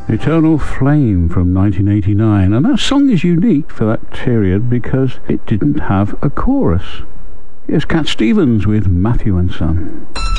Eternal Flame from 1989, and that song is unique for that period because it didn't have a chorus. Here's Cat Stevens with Matthew and Son.